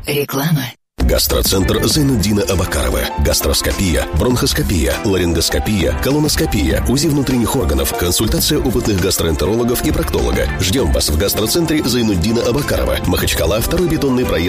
Реклама. Гастроцентр Зайнуддина Абакарова. Гастроскопия, бронхоскопия, ларингоскопия, колоноскопия, УЗИ внутренних органов, консультация опытных гастроэнтерологов и проктолога. Ждем вас в гастроцентре Зайнуддина Абакарова. Махачкала, 2-й бетонный проезд